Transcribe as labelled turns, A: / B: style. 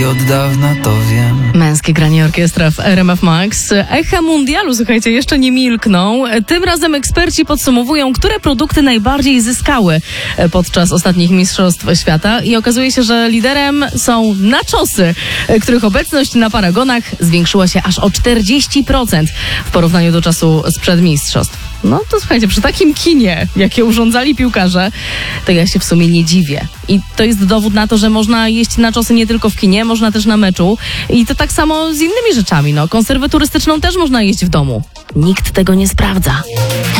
A: Od dawna to wiem.
B: Męskie granie orkiestra w RMF Max. Echa mundialu, słuchajcie, jeszcze nie milkną. Tym razem eksperci podsumowują, które produkty najbardziej zyskały podczas ostatnich mistrzostw świata i okazuje się, że liderem są nachosy, których obecność na paragonach zwiększyła się aż o 40% w porównaniu do czasu sprzed mistrzostw. No to słuchajcie, przy takim kinie, jakie urządzali piłkarze, to ja się w sumie nie dziwię. I to jest dowód na to, że można jeść nachosy nie tylko w kinie, można też na meczu. I to tak samo z innymi rzeczami. No, konserwę turystyczną też można jeść w domu. Nikt tego nie sprawdza.